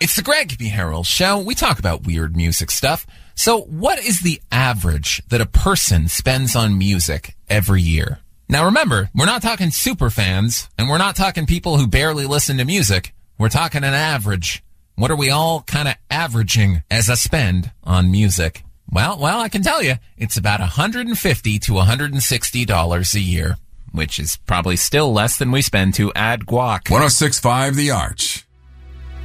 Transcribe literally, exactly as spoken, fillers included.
It's the Greg B. Harrell Show. We talk about weird music stuff. So what is the average that a person spends on music every year? Now remember, we're not talking super fans, and we're not talking people who barely listen to music. We're talking an average. What are we all kind of averaging as a spend on music? Well, well, I can tell you, it's about one hundred fifty to one hundred sixty dollars a year, which is probably still less than we spend to add guac. one oh six point five The Arch.